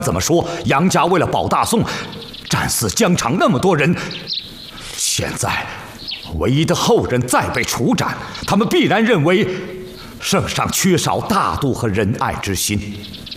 怎么说，杨家为了保大宋，战死疆场那么多人，现在唯一的后人再被处斩，他们必然认为圣上缺少大度和仁爱之心。